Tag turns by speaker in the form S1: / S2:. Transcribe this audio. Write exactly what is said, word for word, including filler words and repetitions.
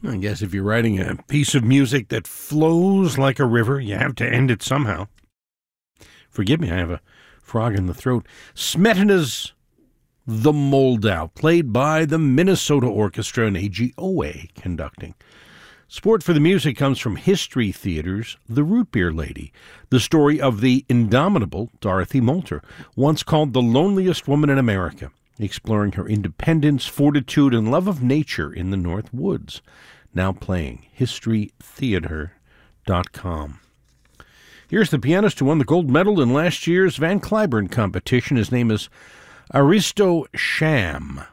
S1: I guess if you're writing a piece of music that flows like a river, you have to end it somehow. Forgive me, I have a frog in the throat. Smetana's The Moldau, played by the Minnesota Orchestra and A G O A conducting. Support for the music comes from History Theater's The Root Beer Lady, the story of the indomitable Dorothy Moulter, once called the loneliest woman in America, exploring her independence, fortitude, and love of nature in the North Woods. Now playing, history theater dot com. Here's the pianist who won the gold medal in last year's Van Cliburn competition. His name is Aristo Sham.